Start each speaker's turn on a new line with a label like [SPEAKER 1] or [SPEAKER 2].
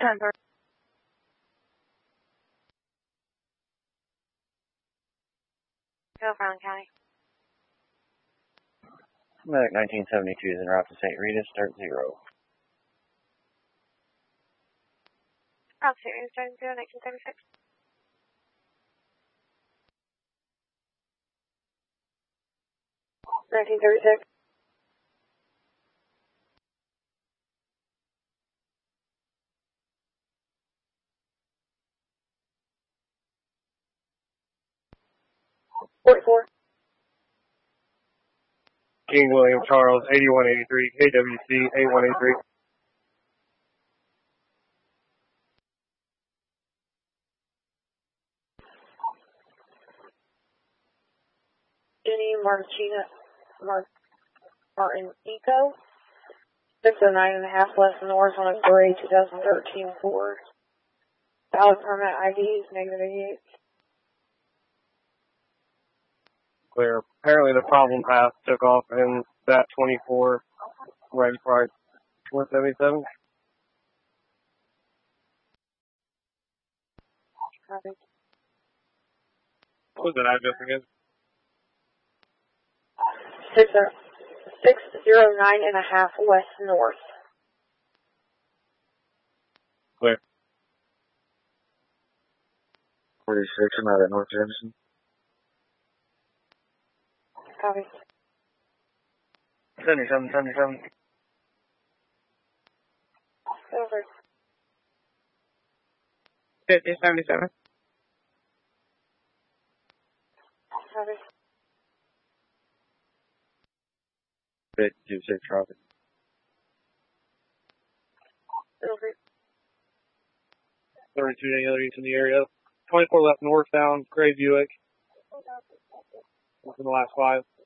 [SPEAKER 1] Denver. Go Brown County.
[SPEAKER 2] Medic 1972 is en route to St. Rita, start 0.
[SPEAKER 1] Route St. Rita, starting 0, 1976. $1936. $44.
[SPEAKER 3] King William Charles, 8183, KWC, 8183.
[SPEAKER 1] Jenny Martin Eco. 609.5 west north on a gray 2013 Ford. Valid permit ID is -88.
[SPEAKER 3] Clear. Apparently the problem path took off in that 24 right price 177.
[SPEAKER 1] Copy.
[SPEAKER 3] What was that address again?
[SPEAKER 1] 609.5 west north.
[SPEAKER 3] Clear.
[SPEAKER 2] 46, I'm out at North Jefferson.
[SPEAKER 1] Copy.
[SPEAKER 2] 7777.
[SPEAKER 1] Over.
[SPEAKER 4] 5077.
[SPEAKER 1] Copy.
[SPEAKER 2] 56 traffic.
[SPEAKER 1] Over.
[SPEAKER 3] 32 any other use in the area. 24 left northbound, gray Buick. Within the last 5.